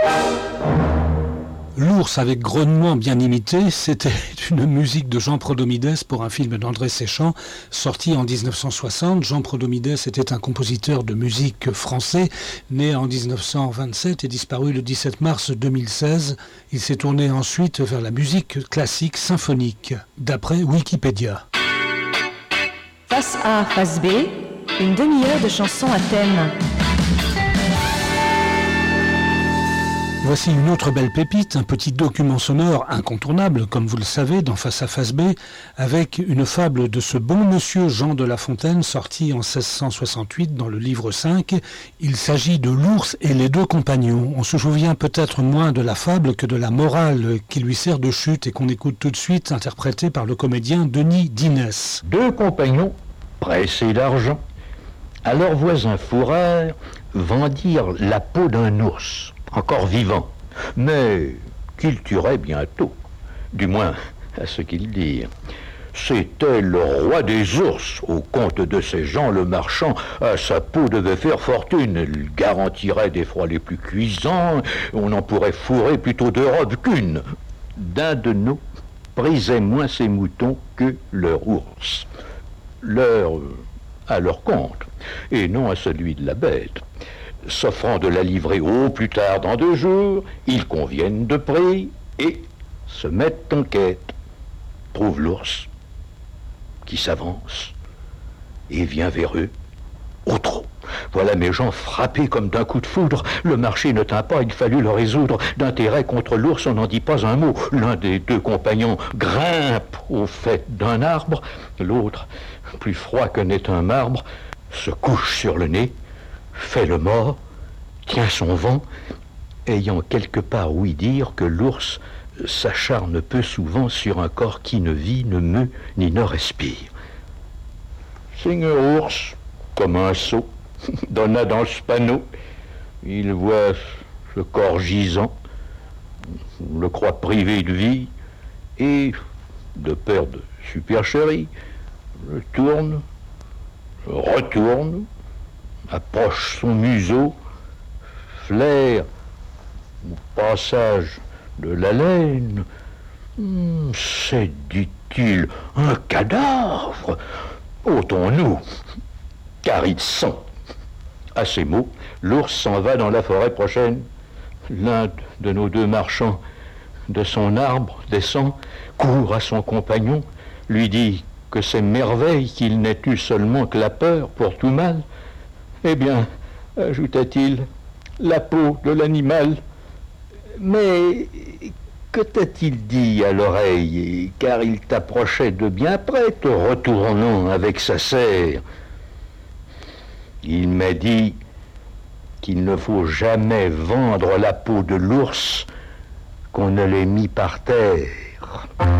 L'ours avec grognement bien imité, c'était une musique de Jean Prodomides pour un film d'André Séchant, sorti en 1960. Jean Prodomides était un compositeur de musique français, né en 1927 et disparu le 17 mars 2016. Il s'est tourné ensuite vers la musique classique symphonique, d'après Wikipédia. Face A, face B, une demi-heure de chansons à thème. Voici une autre belle pépite, un petit document sonore incontournable, comme vous le savez, dans Face A, face B, avec une fable de ce bon monsieur Jean de La Fontaine, sortie en 1668 dans le livre 5. Il s'agit de l'ours et les deux compagnons. On se souvient peut-être moins de la fable que de la morale qui lui sert de chute et qu'on écoute tout de suite, interprétée par le comédien Denis Dinès. Deux compagnons, pressés d'argent, à leurs voisins fourreurs, vendirent la peau d'un ours, encore vivant, mais qu'il tuerait bientôt, du moins à ce qu'ils dirent. C'était le roi des ours. Au compte de ces gens, le marchand, à sa peau devait faire fortune. Il garantirait des froids les plus cuisants. On en pourrait fourrer plutôt de robes qu'une. D'un de nous prisait moins ses moutons que leur ours. À leur compte, et non à celui de la bête. S'offrant de la livrer au plus tard dans 2 jours, ils conviennent de prix et se mettent en quête. Trouvent l'ours qui s'avance et vient vers eux au trot. Voilà mes gens frappés comme d'un coup de foudre. Le marché ne tint pas, il fallut le résoudre. D'intérêt contre l'ours, on n'en dit pas un mot. L'un des deux compagnons grimpe au faîte d'un arbre. L'autre, plus froid que n'est un marbre, se couche sur le nez, fait le mort, tient son vent, ayant quelque part ouï dire que l'ours s'acharne peu souvent sur un corps qui ne vit, ne meut, ni ne respire. Seigneur ours, comme un sot, donna dans ce panneau. Il voit ce corps gisant, le croit privé de vie, et, de peur de supercherie, le tourne, retourne, approche son museau, flaire au passage de la laine. C'est, dit-il, un cadavre. Ôtons-nous, car il sent. À ces mots, l'ours s'en va dans la forêt prochaine. L'un de nos deux marchands de son arbre descend, court à son compagnon, lui dit que c'est merveille qu'il n'ait eu seulement que la peur pour tout mal. Eh bien, ajouta-t-il, la peau de l'animal. Mais que t'a-t-il dit à l'oreille, car il t'approchait de bien près, te retournant avec sa serre? Il m'a dit qu'il ne faut jamais vendre la peau de l'ours qu'on ne l'ait mis par terre.